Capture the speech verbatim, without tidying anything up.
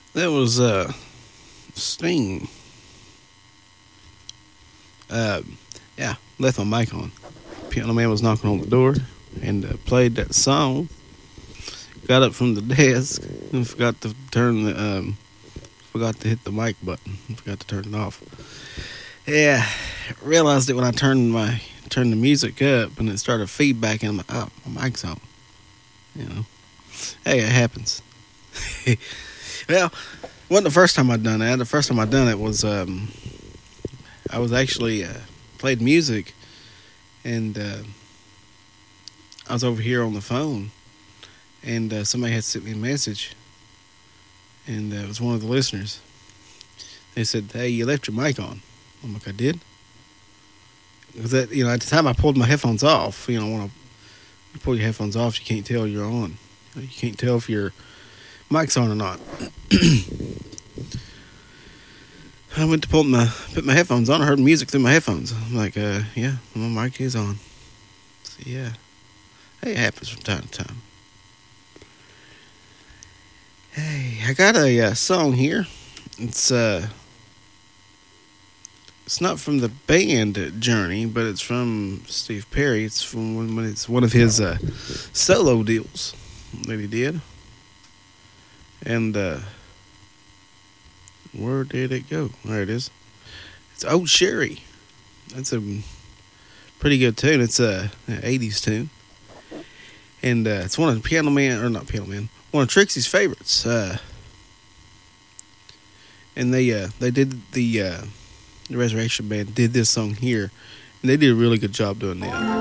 That was uh, Sting. Uh, yeah, left my mic on. Piano Man was knocking on the door and uh, played that song. Got up from the desk and forgot to turn the um, forgot to hit the mic button. Forgot to turn it off. Yeah, realized it when I turned my turned the music up and it started feedbacking. I'm like, oh, my mic's on. You know, hey, it happens. Well, wasn't the first time I'd done that. The first time I'd done it was um, I was actually uh, played music and uh, I was over here on the phone and uh, somebody had sent me a message and uh, it was one of the listeners. They said, "Hey, you left your mic on." I'm like, "I did." Because that, you know, at the time I pulled my headphones off. You know, when you pull your headphones off, you can't tell you're on. You can't tell if your mic's on or not. I went to pull my put my headphones on. I heard music through my headphones. I'm like, uh, yeah, my mic is on. So yeah, hey, it happens from time to time. Hey, I got a uh, song here. It's uh, it's not from the band Journey, but it's from Steve Perry. It's from when, when it's one of his uh, solo deals that he did. And uh, where did it go? There it is. It's Old Sherry. That's a pretty good tune. It's a an eighties tune, and uh, it's one of the Piano Man or not Piano Man, one of Trixie's favorites. Uh, and they uh, they did the uh, the Resurrection Band did this song here, and they did a really good job doing that.